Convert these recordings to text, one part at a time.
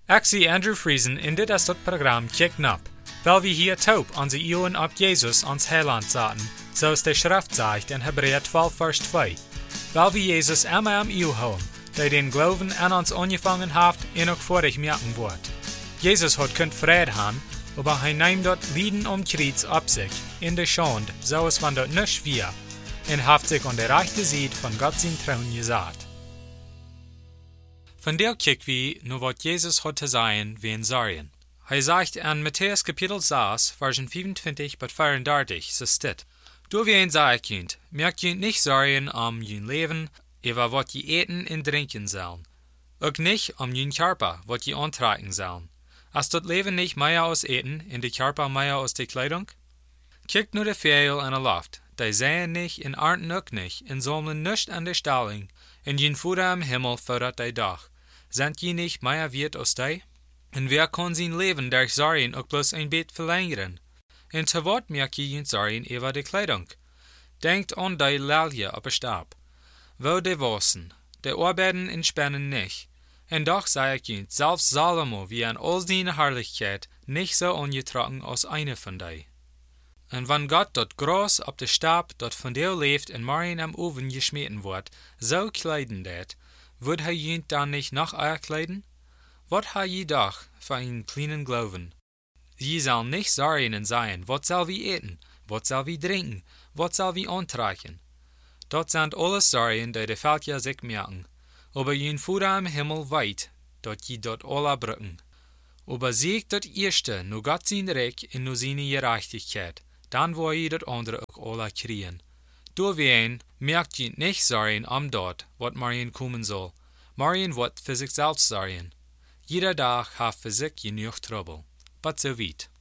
Ik zie Andrew Friesen in dit als het programma Kicken Up, weil wir hier taub onze Ohren auf Jesus ans Heiland zaten, zoals de Schrift zegt in Hebräer 12 vers 2. Weil wir Jesus immer am Ohr haben, der den Glauben an uns angefangen hat und auch vorig merken wird. Jesus hat kein Frieden haben, aber er nimmt dort Lieden Kreuz auf sich, in der Schande, so es von dort nicht wir, und hat sich an der rechten Seite von Gott sein Thron gesagt. Von der kicken wir nur, was Jesus hat zu sagen, wie in Sarien. Er sagt an Matthäus Kapitel 6, Versen 25 bis 34, so steht: Du wie ein sagen könnt, merkt ihr nicht Sarien jün Leben, über was je eten und trinken sollen. Auch nicht jün Körper, was je antragen sollen. Als das Leben nicht mehr aus Eten, und die Körper mehr aus der Kleidung? Kickt nur die Vögel an der Luft, die sehen nicht, und ernten auch nicht, und sammeln nicht an der Stalling, und jün Futter am Himmel fördert die Dach. Sind je nicht mehr wert als die? Und wer kann sein Leben durch Sarien auch bloß ein Bett verlängern? Und zu wat merkt je jün Sarien über die Kleidung? Denkt an die Lilje auf der Stab. Wo die wassen, die arbeiten und spannen nicht. Und doch sei ich jün, selbst Salomo wie an all seine Herrlichkeit nicht so angetragen als eine von die. Und wenn Gott dort Gras auf der Stab, dort von der lebt und morgen am Ofen geschmeten wird, so kleiden det, wird er jün dann nicht noch kleiden? Wat ha je doch für einen kleinen Glauben? Je soll nicht Sarien sein, wat soll wir eten, wat soll wir trinken, wat soll wir antragen? Dort sind alles Sarien, die Völker sich merken. Aber jün Futter am Himmel weit, dort je dort alle brücken. Aber siegt dort erste, nur Gott sein Reich und nur seine Gerechtigkeit, dann wo je dort andere auch alle kriegen. Durch wen merkt je nicht Sarien am dort, wat Marien kommen soll. Marien wat für sich selbst Sarien. Jeder Tag hat für sich genug Trouble. But so weit.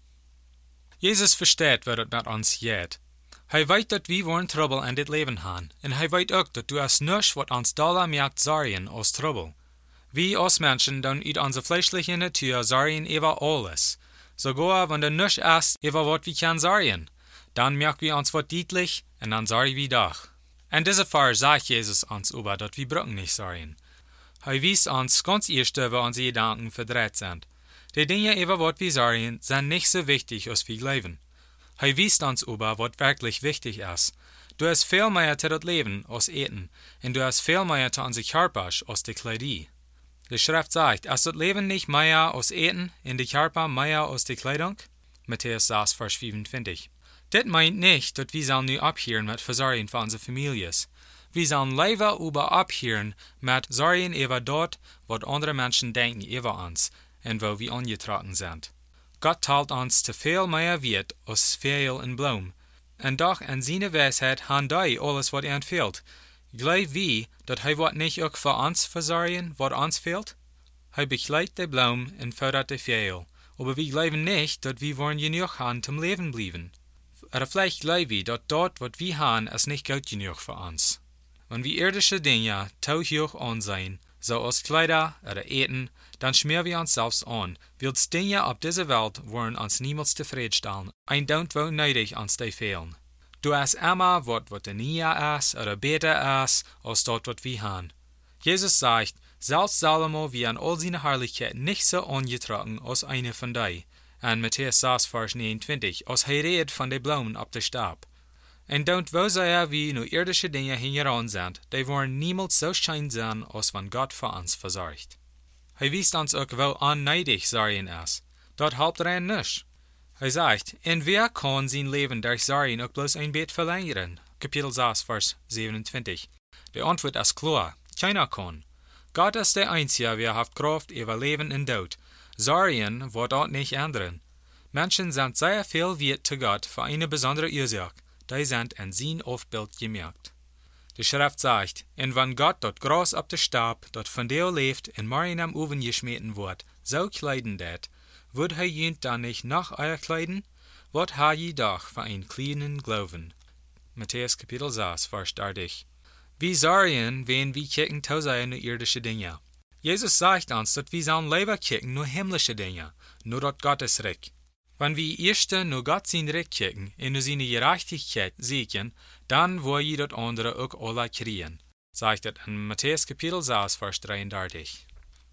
Jesus versteht, was es mit uns geht. Er weiß, dass wir wollen Trouble in dit Leben haben. Und er weiß auch, dass du hast nichts, was uns Dollar merkt, Sarien als Trouble. Wir als Menschen dann in unserer fleischlichen Natur Sarien über alles. Sogar wenn du nichts hast, über was wir können Sarien. Dann merken wir uns was deutlich und dann sagen wir doch. In dieser Fall sagt Jesus uns über, dass wir brauchen nicht Sarien. Er wies uns ganz erst, wo unsere Gedanken verdreht sind. Die Dinge, über was wir sagen, sind nicht so wichtig, als wir glauben. Er wies uns über, was wirklich wichtig ist. Du hast viel mehr zu das Leben als Eten, und du hast viel mehr zu unserem Körper als die Kleidung. Die Schrift sagt, ist das Leben nicht mehr als Eten, und die Körper mehr als die Kleidung? Matthäus 6, Vers 25. Das meint nicht, dass wir sollen nur abhören mit Versorgen für unsere Familien. Wir sollen lieber über abhören mit Sorgen über dort, was andere Menschen denken über uns und wo wir angetragen sind. Gott teilt uns zu viel mehr Wert als Vögel und Blumen. Und doch in seiner Weisheit haben die alles, was ihnen fehlt. Glaubt wie, dass er wird nicht auch für uns versorgen, was uns fehlt? Er bekleidet die Blumen und fördert die Vögel. Aber wir glauben nicht, dass wir wollen genug haben zum Leben bleiben. Oder vielleicht glauben wir, dass dort, was wir haben, ist nicht gut genug für uns. Wenn wir irdische Dinge zu hoch ansehen, so als Kleider oder Eten, dann schmieren wir uns selbst an, weil die Dinge auf dieser Welt wollen uns niemals zufriedenstellen, und don't wo neidig uns die fehlen. Du hast immer was du nie ist oder besser ist, als dort, was wir haben. Jesus sagt, selbst Salomo wie an all seine Herrlichkeit nicht so angetragen als eine von die. Und Matthäus 6, Vers 29, als er redet von den Blumen auf der Stab. Und don't wo sehr wie nur irdische Dinge hingeran sind, die wollen niemals so schön sein, als wenn Gott für uns versorgt. Er wies uns auch, wo unneidig Sarien ist. Dort halbt er nicht. Er sagt, und wer kann sein Leben durch Sarien auch bloß ein Bett verlängern? Kapitel 6, Vers 27. Die Antwort ist klar, keiner kann. Gott ist der Einzige, wer hat Kraft über Leben und Tod. Sarien wird dort nicht ändern. Menschen sind sehr viel wert zu Gott für eine besondere Ursache. Die sind in sein Aufbild gemerkt. Die Schrift sagt, und wenn Gott dort Gras auf der Stab, dort von der lebt, und morgen am Ofen geschmeten wird, so kleiden det, wird er jünt dann nicht noch kleiden? Wat ha je doch für einen kleinen Glauben? Matthäus Kapitel 6, Vers 30. Wir sagen, wenn wir kicken, tausend nur irdische Dinge. Jesus sagt uns, dass wir sollen lieber kicken nur himmlische Dinge, nur dort Gottes Reich. Wenn wir erst nur Gott sein Recht kicken und nur seine Gerechtigkeit suchen, dann will jeder andere auch alle kriegen, sagt es in Matthäus Kapitel 6, Vers 33.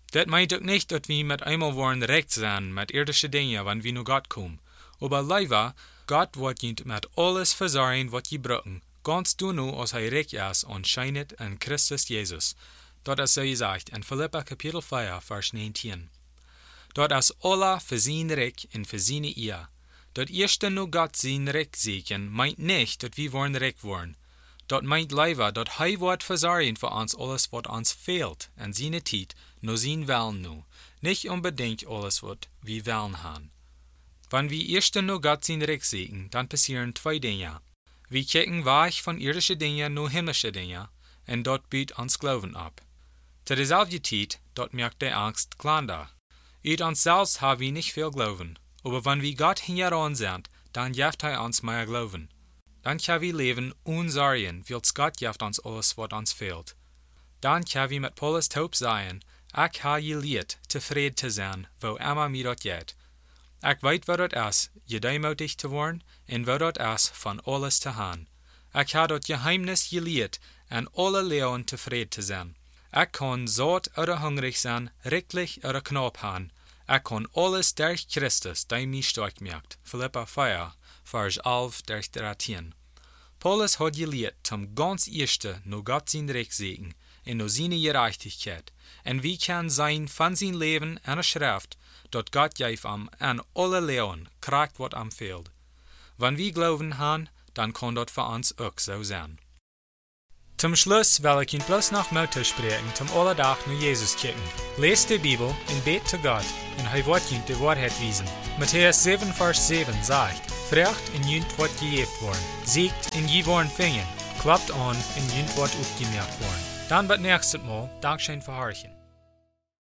Dat meint ook nicht, dat wir mit einmal wollen recht sein mit irdische Dinge, wann wir nu Gott kommen. Aber leider, Gott wird jint mit alles versorgen, wat je brauchen. Ganz du nu, als hij recht ist und scheinet in Christus Jesus. Dort ist so gesagt in Philippa Kapitel 4, Vers 19. Dort ist alle für sein Recht und für seine Ehe. Dort erste nu Gott sein Recht sehen, meint nicht, dass wir wollen recht wollen. Dort meint leider, dass hij wird versorgen für uns alles, was uns fehlt, in seine Zeit, nur sein Willen nu. Nicht unbedingt alles, was wir wollen haben. Wenn wir erst nur Gott sein Recht sehen, dann passieren zwei Dinge. Wir kicken weich von irdischen Dingen nur himmlische Dinge, und dort bietet uns Glauben ab. Zu derselben Zeit, dort merkt die Angst kleiner. Uit uns selbst haben wir nicht viel Glauben, aber wenn wir Gott hingeran sind, dann gibt er uns mehr Glauben. Dann können wir leben unsorgen, weil Gott gibt uns alles, was uns fehlt. Dann können wir mit Paulus taub sein, ich habe geleerd, tevreden zu sein, wo immer mir dort geht. Ich weet wat het is, je deemoedig te worden, en wat het is van alles te gaan. Ik heb dat geheimnis geleerd, en alle leeuwen tevreden te zijn. Ik kan zout oder hungrig zijn, riklich oder knap haben. Ik kan alles durch Christus, die mich stark macht. Philippa 4, Vers 11 durch 13. Paulus hat geleerd, zum ganz erste nur Gott sein Recht sehen, en nur seine Gerechtigkeit. En wie kann sein von sein Leben eine Schrift, dat Gott geeft am an alle leeuwen krijgt wat am fehlt. Wenn wir glauben haben, dann kann das für uns auch so sein. Zum Schluss will ich Ihnen bloß noch Mut sprechen, zum Alledach nur Jesus kicken. Lest die Bibel und bet zu Gott, und er wird Ihnen die Wahrheit wiesen. Matthäus 7, Vers 7 sagt, Fragt und jünt wird gejeft worden, siegt und je worden fingen, klappt an und jünt wird aufgemerkt worden. Dann wird nächstes Mal Dankeschön für Horchen.